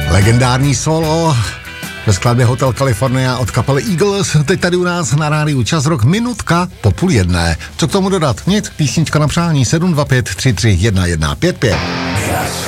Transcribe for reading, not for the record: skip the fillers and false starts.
Legendární solo ve skladbě Hotel California od kapely Eagles, teď tady u nás na rádiu Čas Rock, minutka po 12:30. Co k tomu dodat? Nic, písnička na přání 725 33 1155.